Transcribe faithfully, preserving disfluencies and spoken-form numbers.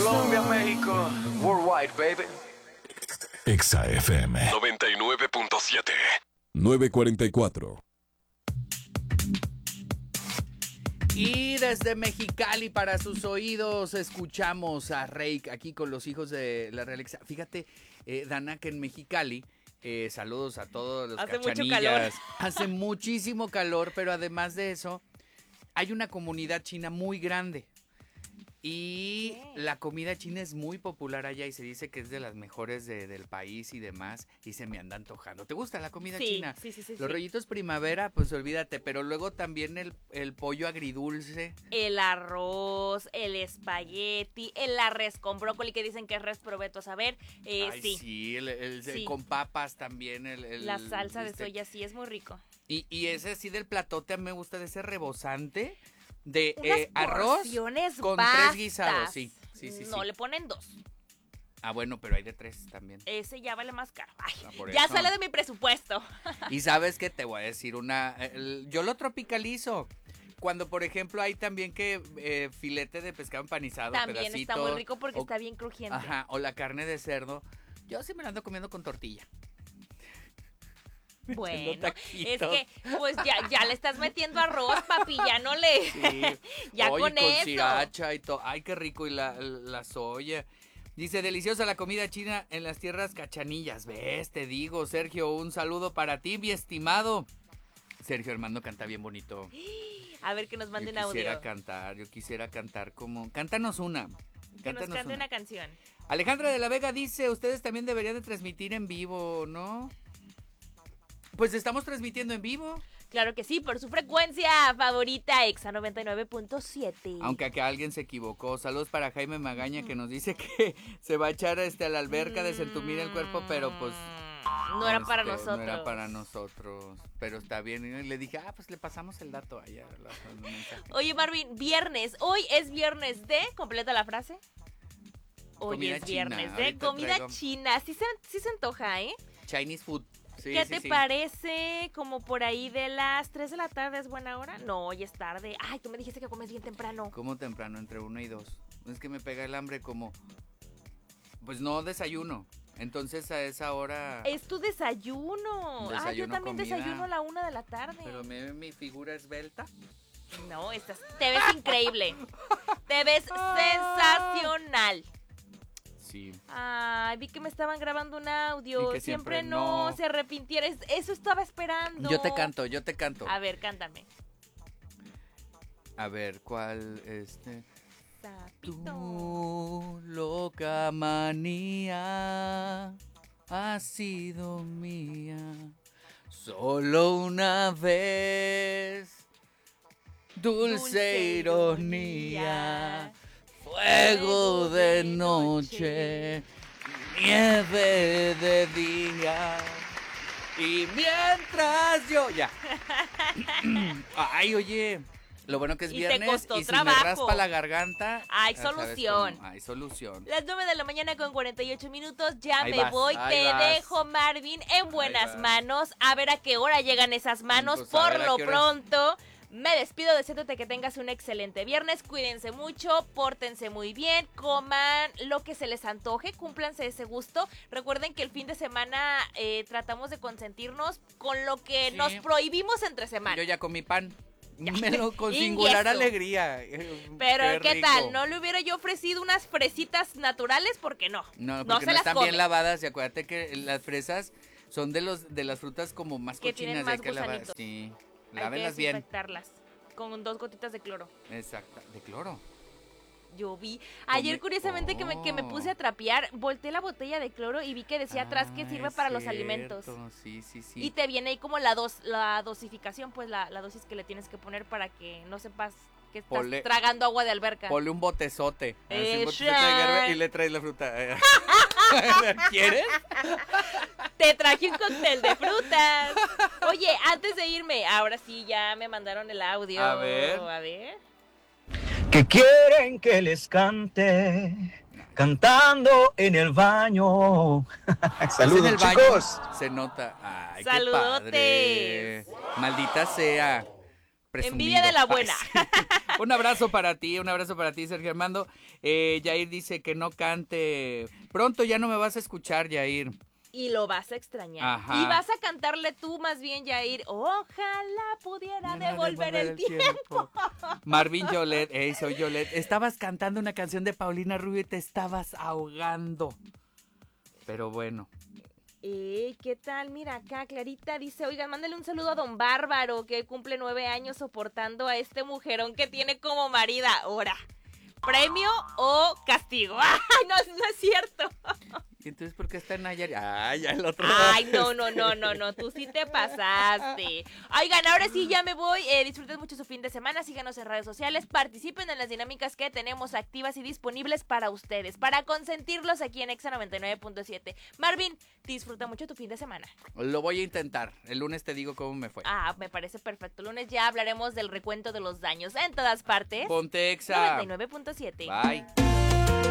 Colombia, México, worldwide, baby. Exa F M noventa y nueve punto siete. nueve cuarenta y cuatro. Y desde Mexicali para sus oídos escuchamos a Reik aquí con los hijos de la Realexa. Fíjate, eh, Dana, que en Mexicali, eh, saludos a todos los Hace cachanillas. mucho calor. Hace muchísimo calor, pero además de eso, hay una comunidad china muy grande. Y la comida china es muy popular allá y se dice que es de las mejores de, del país y demás. Y se me anda antojando. ¿Te gusta la comida Sí, china? sí, sí, sí, Los sí. rollitos primavera, pues olvídate. Pero luego también el, el pollo agridulce. El arroz, el espagueti, el arroz con brócoli que dicen que es res proveto a saber. Eh, Ay, sí. sí, el, el- Sí. con papas también. El, el- La salsa de ¿viste? soya sí es muy rico. Y, y ese sí del platote a mí me gusta, de ese rebosante de Unas eh, arroz porciones con vastas. tres guisados. Sí, sí, sí. No sí. le ponen dos. Ah, bueno, pero hay de tres también. Ese ya vale más caro. Ay, Ah, por ya eso. sale de mi presupuesto. Y sabes que te voy a decir una, el- yo lo tropicalizo. Cuando, por ejemplo, hay también que eh, filete de pescado empanizado, También pedacitos, está muy rico porque o- está bien crujiente. Ajá, o la carne de cerdo. Yo sí me la ando comiendo con tortilla. Bueno, es taquitos. que pues ya, ya le estás metiendo arroz, papi, ya no le... Sí. ya Oye, con, con eso. sriracha y todo. Ay, qué rico. Y la, la soya. Dice, deliciosa la comida china en las tierras cachanillas. ¿Ves? Te digo, Sergio, un saludo para ti, mi estimado. Sergio Armando canta bien bonito. A ver que nos manden Yo quisiera audio. cantar, yo quisiera cantar como... Cántanos una. Que nos Cántanos cante una. una canción. Alejandra de la Vega dice, ustedes también deberían de transmitir en vivo, ¿no? Pues estamos transmitiendo en vivo. Claro que sí, por su frecuencia favorita, Exa noventa y nueve punto siete. Aunque acá alguien se equivocó. Saludos para Jaime Magaña que nos dice que se va a echar este, a la alberca de Centumir el cuerpo, pero pues... No era para este, nosotros. No era para nosotros, pero está bien. Y le dije, ah, pues le pasamos el dato allá. la- el mensaje. Oye, Marvin, viernes. Hoy es viernes de... ¿Completa la frase? Hoy Comida es china, viernes de ahorita comida traigo- china. Sí se, sí se antoja, ¿eh? Chinese food. Sí, ¿Qué sí, te sí. parece? Como por ahí de las tres de la tarde, ¿es buena hora? No, hoy es tarde. Ay, tú me dijiste que comes bien temprano. Como temprano, entre uno y dos. Es que me pega el hambre como... Pues no desayuno. Entonces a esa hora... Es tu desayuno. ah, yo Desayuno, también comida. desayuno a la una de la tarde. Pero me, mi figura esbelta. No, estás, te ves increíble. Te ves sensacional. Sí. Ay, vi que me estaban grabando un audio. Y que siempre, siempre no, no. se arrepintiera. Es- Eso estaba esperando. Yo te canto, yo te canto. A ver, cántame. A ver, ¿cuál? Este... Sapito. Tu loca manía ha sido mía solo una vez. Dulce, Dulce ironía, ironía, fuego de noche, nieve de día. Y mientras yo... Ya. Ay, oye... Lo bueno que es Y te viernes costó y si trabajo. me raspa la garganta... Hay ya sabes solución. cómo, Hay solución. Las nueve de la mañana con cuarenta y ocho minutos, ya Ahí me vas, voy, ahí te vas. dejo, Marvin, en buenas vas. manos, a ver a qué hora llegan esas manos. Pues, a Por ver a lo qué hora. pronto, me despido deseándote que tengas un excelente viernes, cuídense mucho, pórtense muy bien, coman lo que se les antoje, cúmplanse ese gusto. Recuerden que el fin de semana eh, tratamos de consentirnos con lo que Sí. nos prohibimos entre semana. Yo ya comí pan. Ya. Me lo con Y singular eso. alegría. Pero, ¿qué, rico. tal? ¿No le hubiera yo ofrecido unas fresitas naturales? Porque no. No, no porque se no las están comen. bien lavadas. Y acuérdate que las fresas son de los de las frutas como más Que cochinas. tienen y más hay que lavar. gusanitos. Sí. Hay que Lávenlas bien. desinfectarlas con dos gotitas de cloro. Exacto. De cloro. Yo vi. Ayer, Come- curiosamente, que, me, que me Oh. puse a trapear, volteé la botella de cloro y vi que decía atrás que Ah, sirve es para los cierto. alimentos. Sí, sí, sí. Y te viene ahí como la dos, la dosificación, pues la, la dosis que le tienes que poner para que no sepas que estás Ponle- tragando agua de alberca. Ponle un botezote. Así, un botezote de Esa. hierba y le traes la fruta. ¿Quieres? Te traje un cóctel de frutas. Oye, antes de irme, ahora sí ya me mandaron el audio. A ver. A ver. Que quieren que les cante, cantando en el baño. Saludos, en el baño chicos. se nota. Ay, Saludotes. qué padre. Maldita sea. presumido. Envidia de la buena. Ay, sí. Un abrazo para ti, un abrazo para ti, Sergio Armando. Eh, Yair dice que no cante. Pronto ya no me vas a escuchar, Yair. Y lo vas a extrañar. Ajá. Y vas a cantarle tú más bien, Yair. Ojalá pudiera devolver, el tiempo. Marvin Yolet, hey, soy Yolet. Estabas cantando una canción de Paulina Rubio y te estabas ahogando. Pero bueno. Eh, ¿qué tal? Mira acá, Clarita dice, oigan, mándale un saludo a don Bárbaro, que cumple nueve años soportando a este mujerón que tiene como marida. Ahora, ¿premio o castigo? ¡Ay, no, no es cierto! ¿Y entonces por qué está en Nayarit? Ay, ya el otro. Ay, no, no, no, no, no, tú sí te pasaste. Oigan, ahora sí ya me voy. Eh, disfruten mucho su fin de semana. Síganos en redes sociales. Participen en las dinámicas que tenemos activas y disponibles para ustedes, para consentirlos aquí en Exa noventa y nueve punto siete. Marvin, disfruta mucho tu fin de semana. Lo voy a intentar. El lunes te digo cómo me fue. Ah, me parece perfecto. El lunes ya hablaremos del recuento de los daños en todas partes. Ponte Exa. noventa y nueve punto siete. Bye.